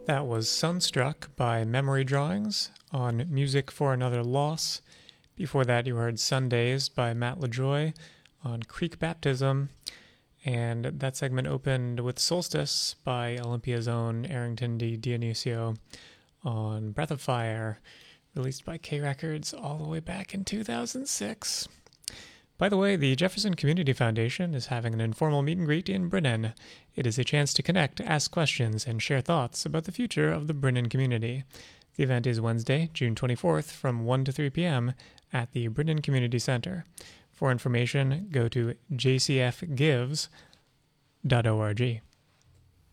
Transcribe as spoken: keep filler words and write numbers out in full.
That was Sunstruck by Memory Drawings on Music for Another Loss. Before that, you heard Sundays by Matt LaJoy on Creek Baptism. And that segment opened with Solstice by Olympia's own Arrington Di Dionisio on Breath of Fire, released by K Records all the way back in two thousand six. By the way, the Jefferson Community Foundation is having an informal meet and greet in Brennan. It is a chance to connect, ask questions, and share thoughts about the future of the Brennan community. The event is Wednesday, June twenty-fourth from one to three p.m. at the Brennan Community Center. For information, go to j c f gives dot org.